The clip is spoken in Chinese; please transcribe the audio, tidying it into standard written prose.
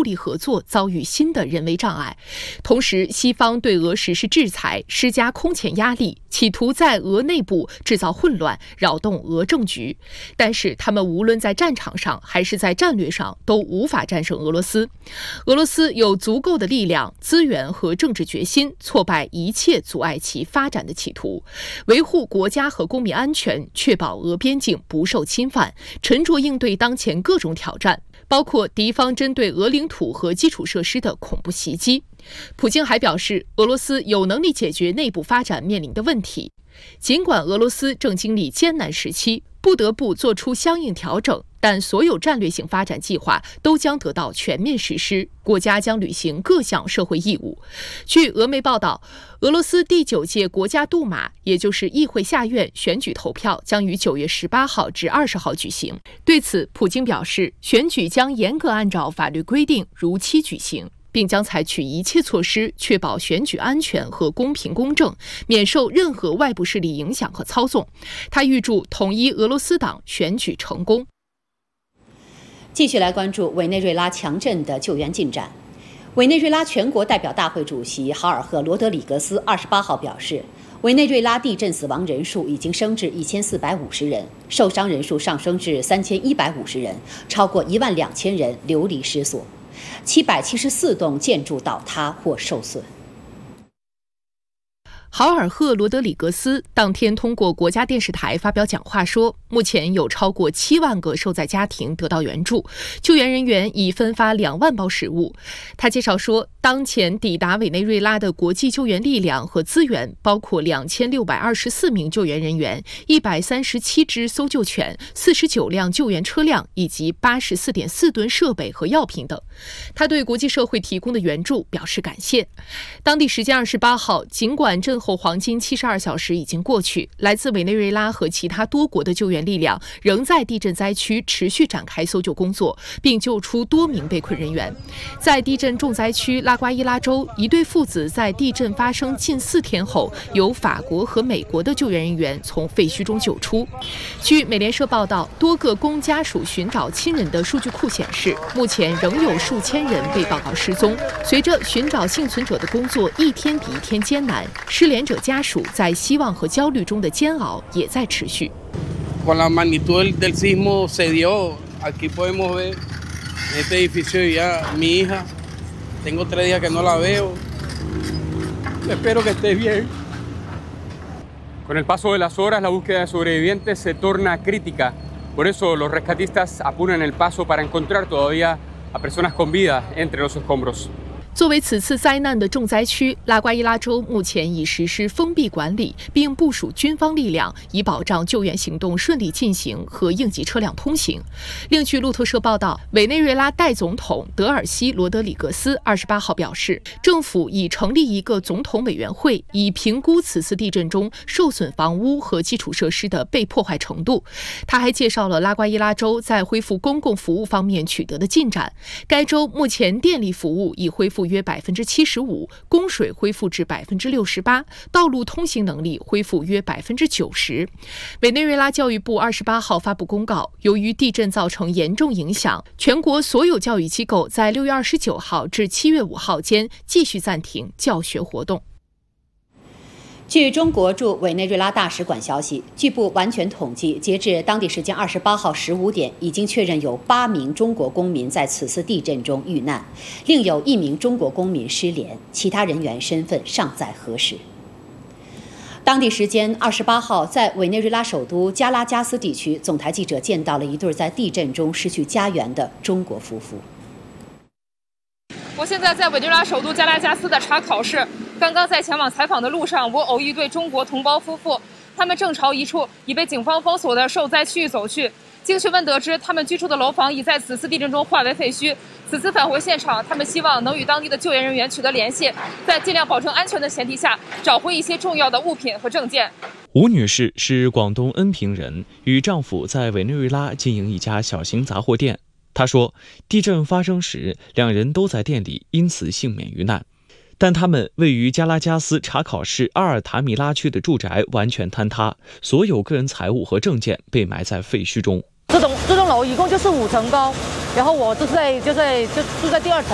力合作遭遇新的人为障碍。同时，西方对俄实施制裁，施加空前压力，企图在俄内部制造混乱，扰动俄政局。但是，他们无论在战场上还是在战略上都无法战胜俄罗斯。俄罗斯有足够的力量、资源和政治决心，挫败一切阻碍其发展的企图，维护国家和公民安全，确保俄边境不受侵犯，沉着应对当前各种挑战，包括敌方针对俄领土和基础设施的恐怖袭击。普京还表示，俄罗斯有能力解决内部发展面临的问题。尽管俄罗斯正经历艰难时期，不得不做出相应调整，但所有战略性发展计划都将得到全面实施，国家将履行各项社会义务。据俄媒报道，俄罗斯第9届国家杜马，也就是议会下院选举投票将于9月18号至20号举行。对此，普京表示，选举将严格按照法律规定如期举行，并将采取一切措施确保选举安全和公平公正，免受任何外部势力影响和操纵。他预祝统一俄罗斯党选举成功。 继续来关注委内瑞拉强震的救援进展。委内瑞拉全国代表大会主席豪尔赫·罗德里格斯28号表示，委内瑞拉地震死亡人数已经升至1450人，受伤人数上升至3150人，超过12000人流离失所。774栋建筑倒塌或受损。 豪尔赫·罗德里格斯当天通过国家电视台发表讲话说，目前有超过7万个受灾家庭得到援助，救援人员已分发2万包食物。他介绍说，当前抵达委内瑞拉的国际救援力量和资源包括2624名救援人员、137只搜救犬、49辆救援车辆以及84.4吨设备和药品等。他对国际社会提供的援助表示感谢。当地时间28号，尽管震后黄金72小时已经过去，来自委内瑞拉和其他多国的救援力量仍在地震灾区持续展开搜救工作，并救出多名被困人员。在地震重灾区拉瓜伊拉州，一对父子在地震发生近4天后，由法国和美国的救援人员从废墟中救出。据美联社报道，多个供家属寻找亲人的数据库显示，目前仍有数千人被报告失踪。随着寻找幸存者的工作一天比一天艰难，失联者家属在希望和焦虑中的煎熬也在持续。 Con la magnitud del sismo se dio, aquí podemos ver en este edificio ya mi hija, tengo 3 días que no la veo, espero que esté bien. Con el paso de las horas, la búsqueda de sobrevivientes se torna crítica. Por eso los rescatistas apuran el paso para encontrar todavía a personas con vida entre los escombros。 作为此次灾难的重灾区，拉瓜伊拉州目前已实施封闭管理，并部署军方力量，以保障救援行动顺利进行和应急车辆通行。另据路透社报道，委内瑞拉代总统德尔西·罗德里格斯28号表示，政府已成立一个总统委员会，以评估此次地震中受损房屋和基础设施的被破坏程度。他还介绍了拉瓜伊拉州在恢复公共服务方面取得的进展。该州目前电力服务已恢复约75%，供水恢复至68%，道路通行能力恢复约90%。委内瑞拉教育部28号发布公告，由于地震造成严重影响，全国所有教育机构在6月29号至7月5号间继续暂停教学活动。 据中国驻委内瑞拉大使馆消息，据不完全统计，截至当地时间28号15点，已经确认有8名中国公民在此次地震中遇难，另有1名中国公民失联，其他人员身份尚在核实。当地时间28号，在委内瑞拉首都加拉加斯地区，总台记者见到了一对在地震中失去家园的中国夫妇。 我现在在委内瑞拉首都加拉加斯的查考市，刚刚在前往采访的路上，我偶遇一对中国同胞夫妇，他们正朝一处已被警方封锁的受灾区域走去。经询问得知，他们居住的楼房已在此次地震中化为废墟。此次返回现场，他们希望能与当地的救援人员取得联系，在尽量保证安全的前提下，找回一些重要的物品和证件。 吴女士是广东恩平人，与丈夫在委内瑞拉经营一家小型杂货店。她说，地震发生时，2人都在店里，因此幸免于难。但他们位于加拉加斯查考市阿尔塔米拉区的住宅完全坍塌，所有个人财物和证件被埋在废墟中。 这栋楼一共就是5层高，然后我就住在第2层，